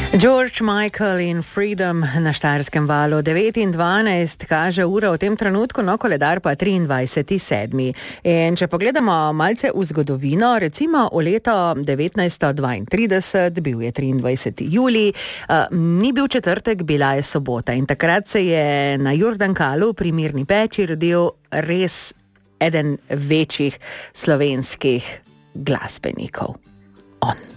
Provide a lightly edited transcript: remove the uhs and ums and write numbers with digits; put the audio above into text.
George Michael in Freedom na Štajerskem valu 9 in 12 kaže ura v tem trenutku, no koledar pa 23.7. In če pogledamo malce v zgodovino, recimo v leto 1932, bil je 23. julij, ni bil četrtek, bila je sobota in takrat se je na Jordankalu pri Mirni peči rodil res eden večjih slovenskih glasbenikov. On.